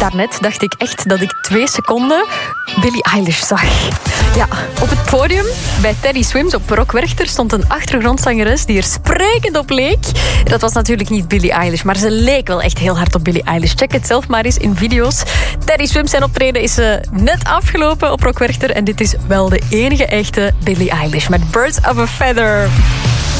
Daarnet dacht ik echt dat ik 2 seconden Billie Eilish zag. Ja, op het podium bij Teddy Swims op Rock Werchter stond een achtergrondzangeres die er sprekend op leek. Dat was natuurlijk niet Billie Eilish, maar ze leek wel echt heel hard op Billie Eilish. Check het zelf maar eens in video's. Teddy Swims zijn optreden is net afgelopen op Rock Werchter en dit is wel de enige echte Billie Eilish met Birds of a Feather.